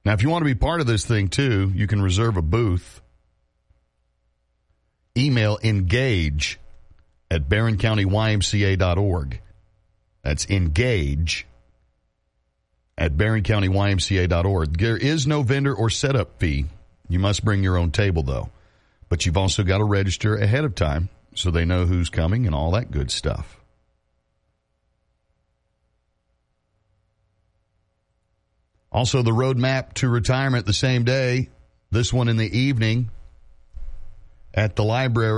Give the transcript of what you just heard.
Now, if you want to be part of this thing, too, you can reserve a booth. Email engage@barroncountyymca.org. That's engage@barroncountyymca.org. There is no vendor or setup fee. You must bring your own table, though. But you've also got to register ahead of time so they know who's coming and all that good stuff. Also, the roadmap to retirement the same day, this one in the evening at the library.